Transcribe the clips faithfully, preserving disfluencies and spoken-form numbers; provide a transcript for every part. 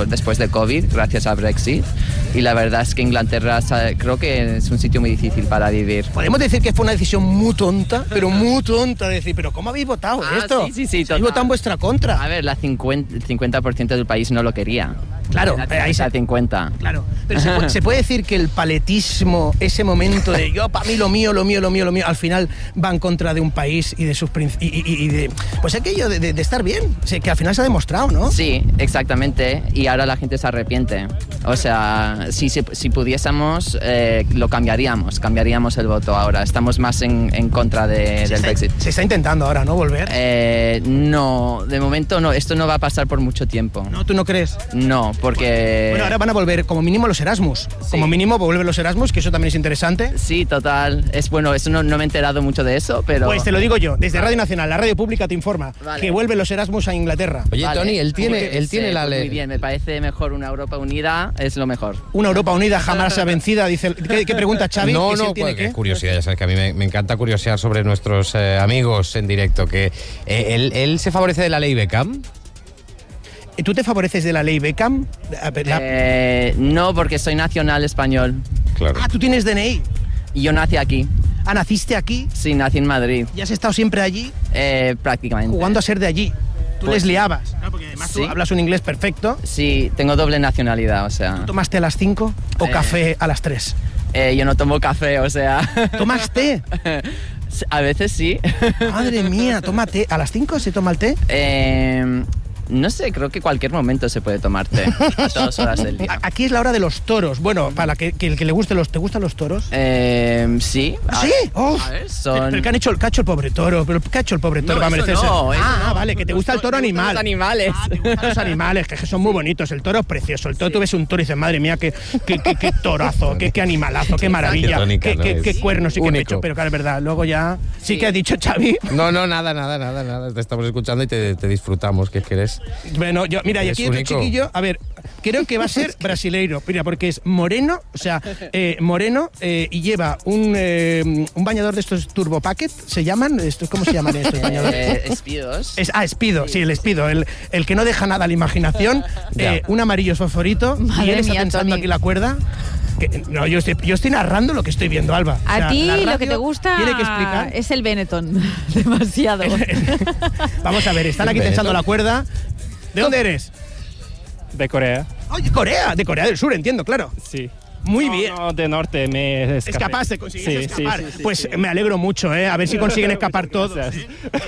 por, después de COVID, gracias al Brexit. Y la verdad es que Inglaterra creo que es un sitio muy difícil para vivir. Podemos decir que fue una decisión muy tonta, pero muy tonta, decir, pero ¿cómo habéis votado ah, esto? Sí, sí, sí. Habéis votado en vuestra contra. A ver, la cincuenta, el cincuenta por ciento del país no lo quería. Claro, la ahí se cincuenta. Claro, pero se puede, se puede decir que el paletismo, ese momento de yo para mí lo mío, lo mío, lo mío, lo mío, al final va en contra de un país y de sus y, y, y de pues aquello de, de, de estar bien, que al final se ha demostrado, ¿no? Sí, exactamente. Y ahora la gente se arrepiente. O sea, si, si, si pudiésemos, eh, lo cambiaríamos, cambiaríamos el voto ahora. Estamos más en, en contra de, del está, Brexit. Se está intentando ahora, ¿no? Volver. Eh, no, de momento no. Esto no va a pasar por mucho tiempo. ¿No? ¿Tú no crees? No, porque... Bueno, ahora van a volver como mínimo los Erasmus. Sí. Como mínimo vuelven los Erasmus, que eso también es interesante. Sí, total. Es bueno, eso no, no me he enterado mucho de eso, pero... Pues te lo digo yo, desde Radio Nacional, la radio pública te informa vale. que vuelven los Erasmus a Inglaterra. Oye, vale. Tony, él tiene, él tiene sí, la ley. ley. Muy bien, me parece mejor una Europa unida, es lo mejor. Una Europa unida jamás se ha vencida, dice... ¿Qué, qué pregunta, Xavi? No, ¿Que no, si tiene pues, que? curiosidad, ya sabes que a mí me, me encanta curiosear sobre nuestros eh, amigos en directo, que eh, él, él se favorece de la ley Beckham. ¿Tú te favoreces de la ley Beckham? La... Eh, no, porque soy nacional español. Claro. Ah, tú tienes D N I. Y yo nací aquí. Ah, ¿naciste aquí? Sí, nací en Madrid. ¿Y has estado siempre allí? Eh, prácticamente. Jugando a ser de allí. Tú pues, les liabas. Claro, porque además ¿sí? tú hablas un inglés perfecto. Sí, tengo doble nacionalidad, o sea... ¿Tú tomaste a las cinco o eh, café a las tres? Eh, yo no tomo café, o sea... ¿Tomas té? A veces sí. Madre mía, ¿toma té? ¿A las cinco se toma el té? Eh... No sé, creo que cualquier momento se puede tomar té, a todas horas del día. Aquí es la hora de los toros. Bueno, para que, que el que le guste los... ¿Te gustan los toros? Eh, sí. ¿Ah, sí? Oh. A ver, son... Pero, pero ¿qué han hecho el cacho el pobre toro? ¿Pero qué ha hecho el pobre toro no, para merecerse? No, ah, no. vale, que te gusta el toro animal. Los animales. Ah, te gustan los animales, que son muy bonitos. El toro es precioso. El toro, sí. Tú ves un toro y dices, madre mía, qué, qué, qué, qué torazo, qué, qué animalazo, qué maravilla, qué, tónica, qué, ¿no? qué, qué cuernos y qué pecho. Pero claro, es verdad, luego ya... ¿Sí, sí que has dicho, Xavi? No, no, nada, nada, nada, nada. Te estamos escuchando y te, te disfrutamos, ¿qué quieres? Bueno, yo, mira, y aquí hay otro chiquillo, a ver, creo que va a ser brasileiro, mira, porque es moreno, o sea, eh, moreno, eh, y lleva un, eh, un bañador de estos Turbo Packet, ¿se llaman? ¿Estos, ¿Cómo se llaman estos bañadores? Eh, espidos. Es, ah, espido, sí, el espido, el, el que no deja nada a la imaginación, eh, un amarillo fosforito, y él está tensando aquí la cuerda. Que, no, yo estoy, yo estoy narrando lo que estoy viendo, Alba. A o sea, ti lo que te gusta tiene que explicar. Es el Benetton, demasiado. Vamos a ver, están aquí tensando la cuerda. ¿De dónde eres? De Corea. ¡Ay, de Corea! De Corea del Sur, entiendo, claro. Sí. Muy no, bien. No, de norte me escapé. Escapaste, conseguiste sí, escapar. Sí, sí, sí, pues sí. me alegro mucho, ¿eh? A ver si consiguen escapar todos. ¿eh?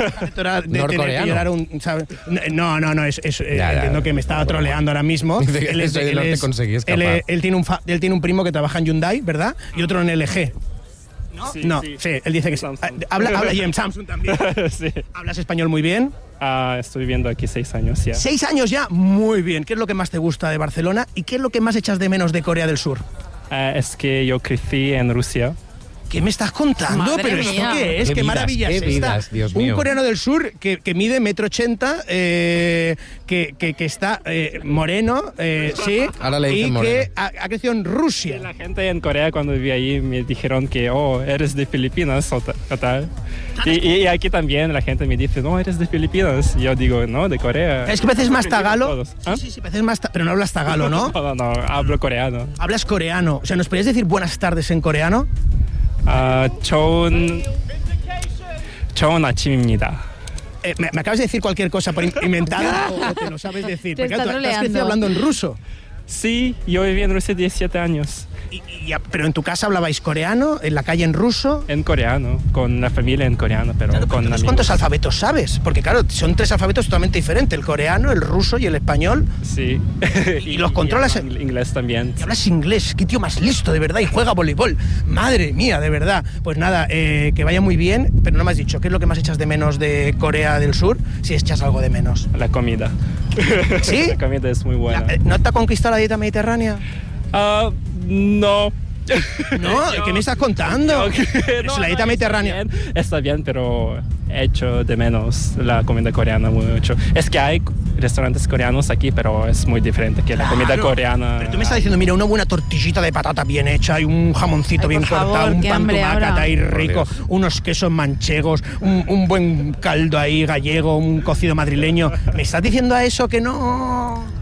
¿Norcoreano? Un, no, no, no, es, es, ya, ya, entiendo ya, que me estaba troleando ahora mismo. él, es, él, es, él, él, tiene un fa, él tiene un primo que trabaja en Hyundai, ¿verdad? Y otro en L G. ¿No? Sí, no, sí. sí, él dice que sí. Habla, habla y en Samsung también. Sí. ¿Hablas español muy bien? Uh, estoy viviendo aquí seis años ya. ¿Seis años ya? Muy bien. ¿Qué es lo que más te gusta de Barcelona y qué es lo que más echas de menos de Corea del Sur? Uh, es que yo crecí en Rusia. ¿Qué me estás contando? Madre ¿Pero mía. esto qué es? ¿Qué, ¿Qué maravilla qué es esta? Vidas, Dios mío. Un coreano del sur que, que mide metro ochenta, eh, que, que, que está eh, moreno, eh, sí, Ahora le dicen y moreno. que ha, ha crecido en Rusia. Y la gente en Corea cuando viví allí me dijeron que, oh, eres de Filipinas o, o tal. Y, y aquí también la gente me dice, no, eres de Filipinas. Y yo digo, no, de Corea. Es que pareces más tagalo. ¿Ah? Sí, sí, sí, pareces más ta pero no hablas tagalo, ¿no? No, no, no, hablo coreano. Hablas coreano. O sea, ¿nos podrías decir buenas tardes en coreano? Uh, 좋은 좋은 아침입니다. Eh, me, me acabas de decir cualquier cosa por inventada o, o te lo sabes decir. Te Porque está tú, tú has troleando. crecido hablando en ruso. Sí, yo viví en Rusia diecisiete años. Y, y, pero en tu casa hablabais coreano, en la calle en ruso. En coreano, con la familia en coreano, pero Claro, con pero amigos. ¿cuántos alfabetos sabes? Porque claro, son tres alfabetos totalmente diferentes, el coreano, el ruso y el español. Sí. ¿Y los controlas? En inglés también. Y hablas inglés, qué tío más listo, de verdad, y juega voleibol. Madre mía, de verdad. Pues nada, eh, que vaya muy bien, pero no me has dicho, ¿qué es lo que más echas de menos de Corea del Sur? Si echas algo de menos. La comida. ¿Sí? La comida es muy buena. La, ¿No te ha conquistado la dieta mediterránea? Uh, no. No, Yo- ¿qué me estás contando? yo- Es no, la dieta no, mediterránea. Está bien, está bien, pero echo de menos la comida coreana mucho. Es que hay restaurantes coreanos aquí, pero es muy diferente que la comida Claro. coreana. Pero tú me estás diciendo, mira, una buena tortillita de patata bien hecha y un jamoncito Ay, bien por favor, cortado, un qué pan hambre tumacat ahora. ahí rico, Por Dios. unos quesos manchegos, un, un buen caldo ahí gallego, un cocido madrileño. ¿Me estás diciendo a eso que no?